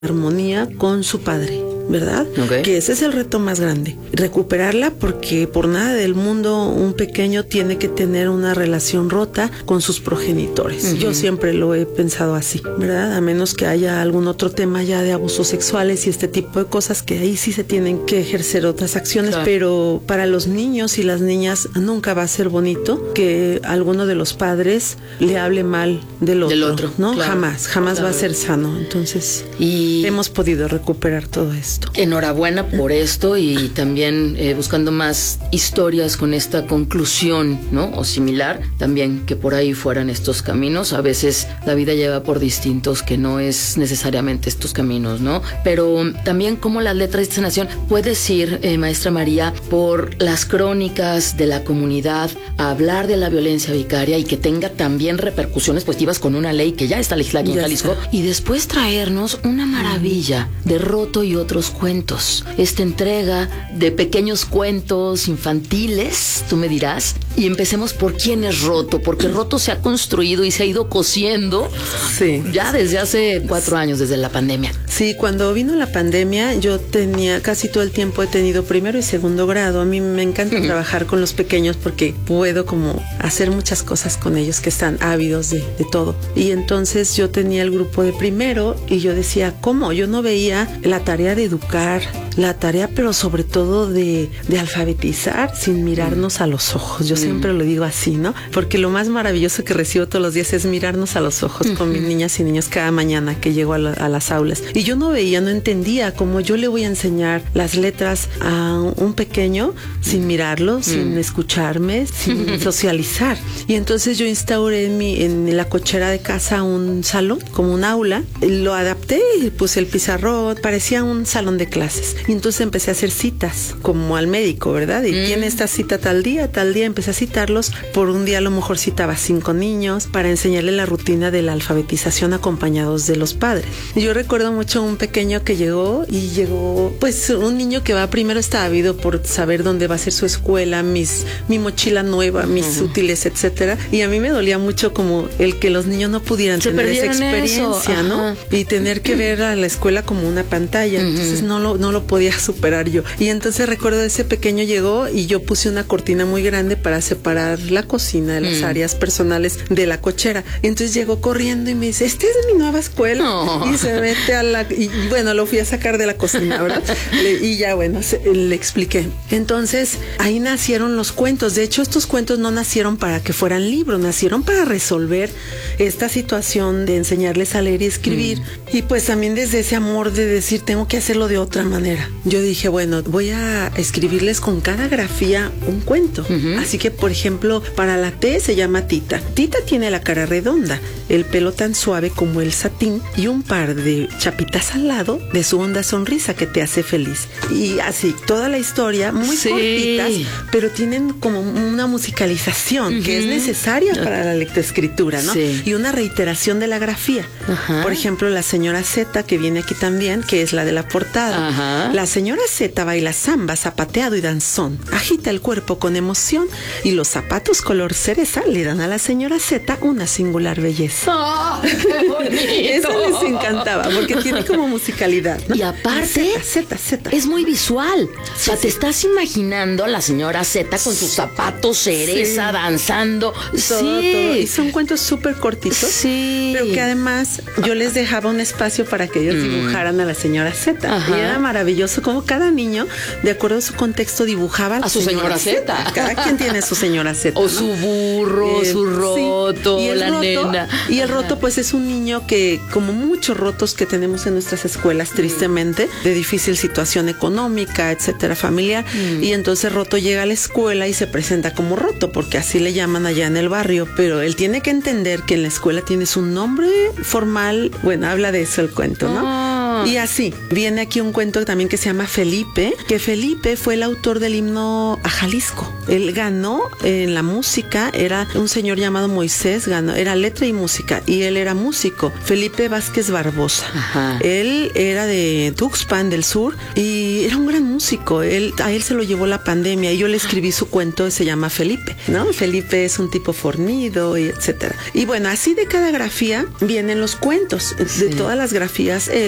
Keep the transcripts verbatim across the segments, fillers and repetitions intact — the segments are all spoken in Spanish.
armonía con su padre, ¿verdad? Okay. Que ese es el reto más grande, recuperarla, porque por nada del mundo un pequeño tiene que tener una relación rota con sus progenitores. Uh-huh. Yo siempre lo he pensado así, ¿verdad? A menos que haya algún otro tema ya de abusos sexuales y este tipo de cosas, que ahí sí se tienen que ejercer otras acciones, claro. Pero para los niños y las niñas nunca va a ser bonito que alguno de los padres le hable mal del otro, del otro, ¿no? Claro. Jamás, jamás Claro. va a ser sano. Entonces, y hemos podido recuperar todo esto. Enhorabuena por esto, y también eh, buscando más historias con esta conclusión, ¿no? O similar, también que por ahí fueran estos caminos. A veces la vida lleva por distintos, que no es necesariamente estos caminos, ¿no? Pero también como las letras de esta nación, puedes ir, eh, maestra María, por las crónicas de la comunidad, a hablar de la violencia vicaria y que tenga también repercusiones positivas con una ley que ya está legislada aquí en Jalisco, y después traernos una maravilla de Roto y otros cuentos. Esta entrega de pequeños cuentos infantiles, tú me dirás, y empecemos por quién es Roto, porque Roto se ha construido y se ha ido cosiendo sí. ya desde hace cuatro años, desde la pandemia. Sí, cuando vino la pandemia, yo tenía casi todo el tiempo he tenido primero y segundo grado. A mí me encanta uh-huh. trabajar con los pequeños porque puedo como hacer muchas cosas con ellos que están ávidos de, de todo. Y entonces yo tenía el grupo de primero y yo decía, ¿cómo? Yo no veía la tarea de educar, la tarea, pero sobre todo de, de alfabetizar sin mirarnos mm. a los ojos. Yo mm. siempre lo digo así, ¿no? Porque lo más maravilloso que recibo todos los días es mirarnos a los ojos mm-hmm. con mis niñas y niños cada mañana que llego a, la, a las aulas. Y yo no veía, no entendía cómo yo le voy a enseñar las letras a un pequeño sin mirarlo, mm. sin escucharme, sin socializar. Y entonces yo instauré en, mi, en la cochera de casa un salón, como un aula. Lo adapté y puse el pizarrón, parecía un salón de clases. Y entonces empecé a hacer citas, como al médico, ¿verdad? Y mm. tiene esta cita tal día, tal día, empecé a citarlos. Por un día a lo mejor citaba cinco niños para enseñarle la rutina de la alfabetización acompañados de los padres. Y yo recuerdo mucho un pequeño que llegó y llegó, pues un niño que va primero está ávido por saber dónde va a ser su escuela, mis, mi mochila nueva, mis uh-huh. útiles, etcétera. Y a mí me dolía mucho como el que los niños no pudieran Se tener esa experiencia, ¿no? Ajá. Y tener que ver a la escuela como una pantalla. Uh-huh. Entonces no lo, no lo podía superar yo. Y entonces recuerdo ese pequeño llegó y yo puse una cortina muy grande para separar la cocina de las mm. áreas personales de la cochera. Y entonces llegó corriendo y me dice, esta es mi nueva escuela. No. Y se mete a la... Y, y bueno, lo fui a sacar de la cocina, ¿verdad? le, y ya bueno, se, le expliqué. Entonces ahí nacieron los cuentos. De hecho, estos cuentos no nacieron para que fueran libros, nacieron para resolver esta situación de enseñarles a leer y escribir. Mm. Y pues también desde ese amor de decir, tengo que hacerlo de otra manera. Yo dije, bueno, voy a escribirles con cada grafía un cuento. Uh-huh. Así que, por ejemplo, para la T se llama Tita. Tita tiene la cara redonda, el pelo tan suave como el satín y un par de chapitas al lado de su honda sonrisa que te hace feliz. Y así, toda la historia, muy sí. cortitas, pero tienen como una musicalización uh-huh. que es necesaria uh-huh. para la lectoescritura, ¿no? Sí. Y una reiteración de la grafía. Uh-huh. Por ejemplo, la señora Z, que viene aquí también, que es la de la portada. Uh-huh. La señora Z baila samba, zapateado y danzón. Agita el cuerpo con emoción y los zapatos color cereza le dan a la señora Z una singular belleza. ¡Oh, qué bonito! Eso les encantaba porque tiene como musicalidad, ¿no? Y aparte, Z, Z, Z. Es muy visual. Sí, o sea, sí. te estás imaginando a la señora Z con sus zapatos cereza, sí. danzando. Todo, sí. todo. Y son cuentos súper cortitos. Sí. Pero que además yo les dejaba un espacio para que ellos mm. dibujaran a la señora Z. Ajá. Y era maravilloso como cada niño, de acuerdo a su contexto, dibujaba a, a su señora, señora Z. Z. Cada quien tiene su señora Z. O ¿no? su burro, eh, su roto, sí. y la roto, nena. Y el roto, pues es un niño que, como muchos rotos que tenemos en nuestras escuelas, tristemente, de difícil situación económica, etcétera, familiar. Mm. Y entonces roto llega a la escuela y se presenta como roto, porque así le llaman allá en el barrio. Pero él tiene que entender que en la escuela tienes un nombre formal. Bueno, habla de eso el cuento, ¿no? Oh. Y así, viene aquí un cuento también que se llama Felipe, que Felipe fue el autor del himno a Jalisco. Él ganó en la música, era un señor llamado Moisés, ganó, era letra y música, y él era músico. Felipe Vázquez Barbosa. Ajá. Él era de Tuxpan del Sur y era un gran músico. Él, a él se lo llevó la pandemia y yo le escribí su cuento, se llama Felipe, ¿no? Felipe es un tipo fornido y etcétera. Y bueno, así de cada grafía vienen los cuentos. Sí. De todas las grafías, L M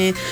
examen,